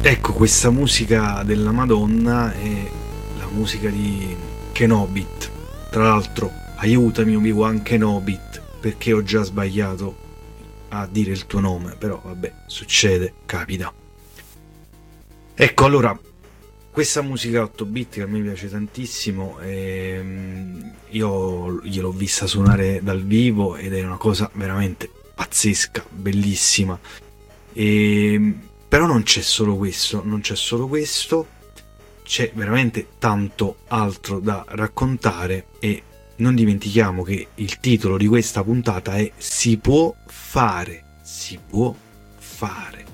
Ecco, questa musica della Madonna è la musica di Kenobit. Tra l'altro, aiutami Obi-Wan Kenobit, perché ho già sbagliato a dire il tuo nome, però vabbè, succede, capita. Ecco, allora, questa musica 8 bit che a me piace tantissimo, io gliel'ho vista suonare dal vivo ed è una cosa veramente pazzesca, bellissima. Però non c'è solo questo, non c'è solo questo, c'è veramente tanto altro da raccontare e non dimentichiamo che il titolo di questa puntata è Si può fare, si può fare.